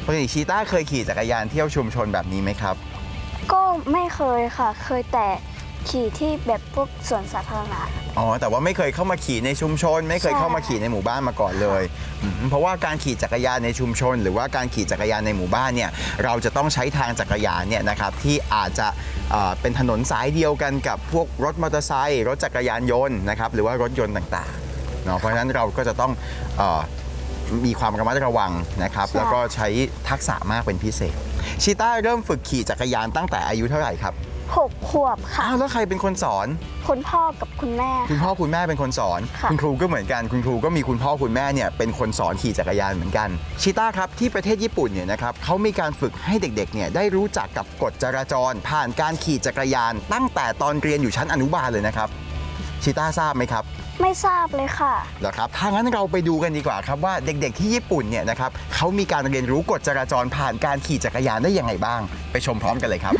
กติชีต้าเคยขี่จักรยานเที่ยวชุมชนแบบนี้ไหมครับก็ไม่เคยค่ะเคยแต่ขี่ที่แบบพวกสวนสาธารณะอ๋อแต่ว่าไม่เคยเข้ามาขี่ในชุมชนไม่เคยเข้ามาขี่ในหมู่บ้านมาก่อนเลยเพราะว่าการขี่จักรยานในชุมชนหรือว่าการขี่จักรยานในหมู่บ้านเนี่ยเราจะต้องใช้ทางจักรยานเนี่ยนะครับที่อาจจะเป็นถนนสายเดียวกันกับพวกรถมอเตอร์ไซค์รถจักรยานยนต์นะครับหรือว่ารถยนต์ต่างๆเนาะเพราะฉะนั้นเราก็จะต้องมีความระมัดระวังนะครับแล้วก็ใช้ทักษะมากเป็นพิเศษชีต้าเริ่มฝึกขี่จักรยานตั้งแต่อายุเท่าไหร่ครับ 6 ขวบค่ะแล้วใครเป็นคนสอนคุณพ่อกับคุณแม่คุณพ่อคุณแม่เป็นคนสอนคุณครูก็เหมือนกันคุณครูก็มีคุณพ่อคุณแม่เนี่ยเป็นคนสอนขี่จักรยานเหมือนกันชิต้าครับที่ประเทศญี่ปุ่นเนี่ยนะครับเขามีการฝึกให้เด็กๆเนี่ยได้รู้จักกับกฎจราจรผ่านการขี่จักรยานตั้งแต่ตอนเรียนอยู่ชั้นอนุบาลเลยนะครับชิต้าทราบไหมครับไม่ทราบเลยค่ะเหรอครับถ้างั้นเราไปดูกันดีกว่าครับว่าเด็กๆที่ญี่ปุ่นเนี่ยนะครับเขามีการเรียนรู้กฎจราจรผ่านการขี่จักรยานได้ยังไงบ้างไปชมพร้อมกันเลยครับ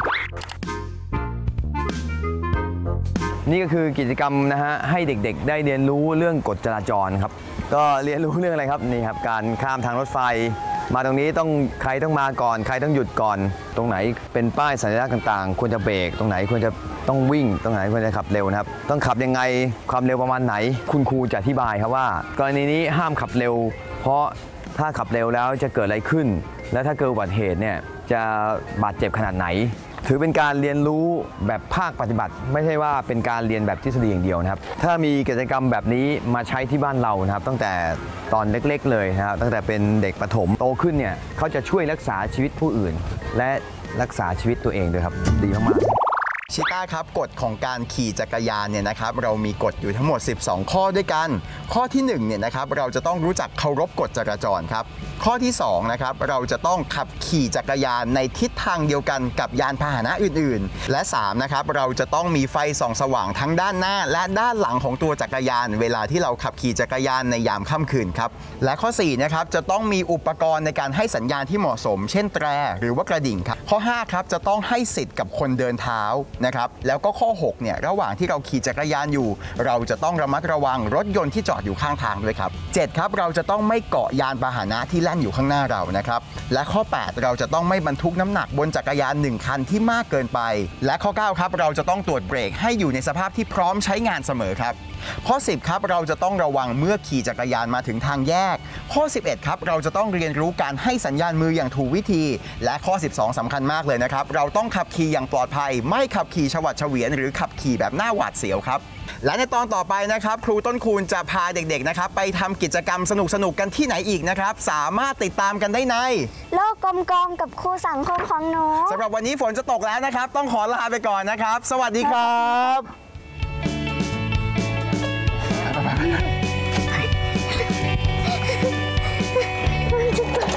นี่ก็คือกิจกรรมนะฮะให้เด็กๆได้เรียนรู้เรื่องกฎจราจรครับก็เรียนรู้เรื่องอะไรครับนี่ครับการข้ามทางรถไฟมาตรงนี้ใครต้องมาก่อนใครต้องหยุดก่อนตรงไหนเป็นป้ายสัญลักษณ์ต่างๆควรจะเบรกตรงไหนควรจะต้องวิ่งตรงไหนควรจะขับเร็วนะครับต้องขับยังไงความเร็วประมาณไหนคุณครูจะอธิบายครับว่ากรณีนี้ห้ามขับเร็วเพราะถ้าขับเร็วแล้วจะเกิดอะไรขึ้นและถ้าเกิดอุบัติเหตุเนี่ยจะบาดเจ็บขนาดไหนถือเป็นการเรียนรู้แบบภาคปฏิบัติไม่ใช่ว่าเป็นการเรียนแบบทฤษฎีอย่างเดียวนะครับถ้ามีกิจกรรมแบบนี้มาใช้ที่บ้านเรานะครับตั้งแต่ตอนเล็กๆเลยนะครับตั้งแต่เป็นเด็กประถมโตขึ้นเนี่ยเขาจะช่วยรักษาชีวิตผู้อื่นและรักษาชีวิตตัวเองด้วยครับดีมากๆชิต้าครับกฎของการขี่จักรยานเนี่ยนะครับเรามีกฎอยู่ทั้งหมด12ข้อด้วยกันข้อที่1เนี่ยนะครับเราจะต้องรู้จักเคารพกฎจราจรครับข้อที่2นะครับเราจะต้องขับขี่จักรยานในทิศทางเดียวกันกับยานพาหนะอื่นๆและ3นะครับเราจะต้องมีไฟส่องสว่างทั้งด้านหน้าและด้านหลังของตัวจักรยานเวลาที่เราขับขี่จักรยานในยามค่ำคืนครับและข้อ4นะครับจะต้องมีอุปกรณ์ในการให้สัญญาณที่เหมาะสมเช่นแตรหรือว่ากระดิ่งครับข้อ5ครับจะต้องให้สิทธิ์กับคนเดินเท้านะครับแล้วก็ข้อ6เนี่ยระหว่างที่เราขี่จักรยานอยู่เราจะต้องระมัดระวังรถยนต์ที่จอดอยู่ข้างทางด้วยครับ7ครับเราจะต้องไม่เกาะยานพาหนะที่แล่นอยู่ข้างหน้าเรานะครับและข้อ8เราจะต้องไม่บรรทุกน้ำหนักบนจักรยาน1คันที่มากเกินไปและข้อ9ครับเราจะต้องตรวจเบรกให้อยู่ในสภาพที่พร้อมใช้งานเสมอครับข้อ10ครับเราจะต้องระวังเมื่อขี่จักรยานมาถึงทางแยกข้อ11ครับเราจะต้องเรียนรู้การให้สัญญาณมืออย่างถูกวิธีและข้อ12สำคัญมากเลยนะครับเราต้องขับขี่อย่างปลอดภัยไม่ขับขี่ฉวัดเฉวียนหรือขับขี่แบบหน้าหวาดเสียวครับและในตอนต่อไปนะครับครูต้นคูณจะพาเด็กๆนะครับไปทำกิจกรรมสนุกๆกันที่ไหนอีกนะครับสามารถติดตามกันได้ในโลกกลมๆกับครูสังคมของหนูสำหรับวันนี้ฝนจะตกแล้วนะครับต้องขอลาไปก่อนนะครับสวัสดีครับ